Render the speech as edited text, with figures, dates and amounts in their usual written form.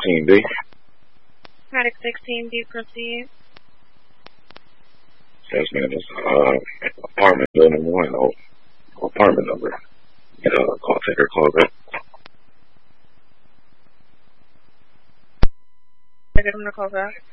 16B. Product 16B, proceed. Yes, ma'am. It's apartment building 1, apartment number. Call taker, call back. I get him to call back.